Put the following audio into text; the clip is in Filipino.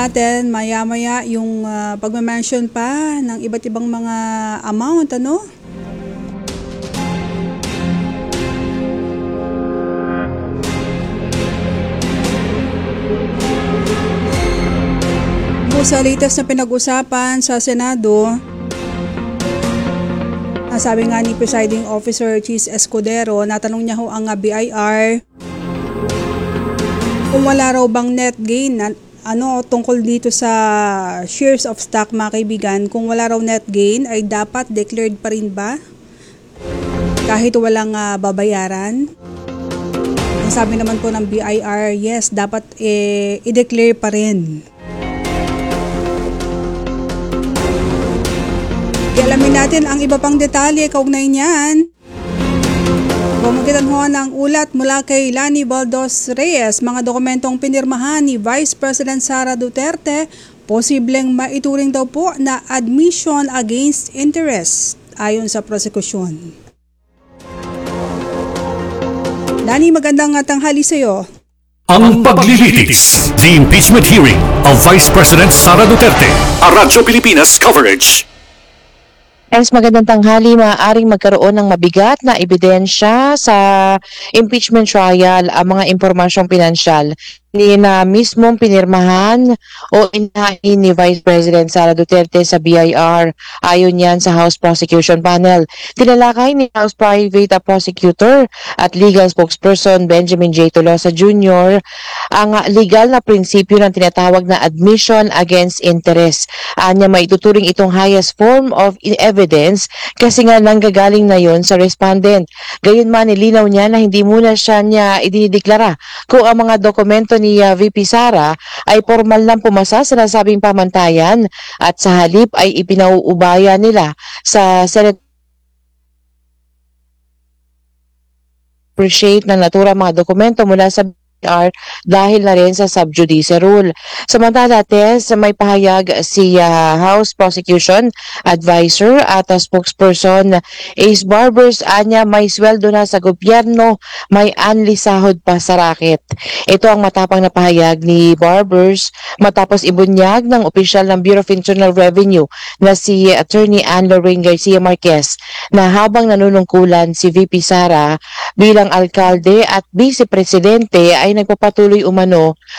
natin maya-maya yung pagme-mention pa ng iba't ibang mga amount, ano? Sa latest na pinag-usapan sa Senado, sabi nga ni Presiding Officer Cheese Escudero, natanong niya ho ang BIR kung wala raw bang net gain tungkol dito sa shares of stock, mga kaibigan. Kung wala raw net gain ay dapat declared pa rin ba kahit walang babayaran? Ang sabi naman po ng BIR, yes, dapat i-declare pa rin. Alamin natin ang iba pang detalye kaugnay niyan. Bumukitan ho ng ulat mula kay Lani Baldos Reyes, mga dokumentong pinirmahan ni Vice President Sara Duterte, posibleng maituring daw po na admission against interest ayon sa prosekusyon. Lani, magandang tanghali sa iyo. Ang paglilitis, the impeachment hearing of Vice President Sara Duterte, a Radyo Pilipinas coverage. Magandang tanghali. Maaaring magkaroon ng mabigat na ebidensya sa impeachment trial ang mga impormasyong pinansyal na mismong pinirmahan o inahin ni Vice President Sara Duterte sa BIR. Ayon yan sa House Prosecution Panel. Tinalakay ni House Private Prosecutor at Legal Spokesperson Benjamin J. Tolosa Jr. ang legal na prinsipyo ng tinatawag na admission against interest. Anya maituturing itong highest form of evidence kasi nga nanggagaling na yon sa respondent. Gayunman, nilinaw niya na hindi muna niya idinideklara kung ang mga dokumento ni VP Sara ay formal lang pumasa sa nasabing pamantayan at sa halip ay ipinauubaya nila sa Senate appreciate ng natura mga dokumento mula sa BIR dahil na rin sa sub judice rule. Samantala, may pahayag si House Prosecution Advisor at spokesperson Ace Barbers, anya may sweldo na sa gobyerno, may anlisahod pa sa raket. Ito ang matapang na pahayag ni Barbers matapos ibunyag ng opisyal ng Bureau of Internal Revenue na si Attorney Ann Lorraine Garcia Marquez na habang nanunungkulan si VP Sara bilang alkalde at vice presidente ay nagpapatuloy umano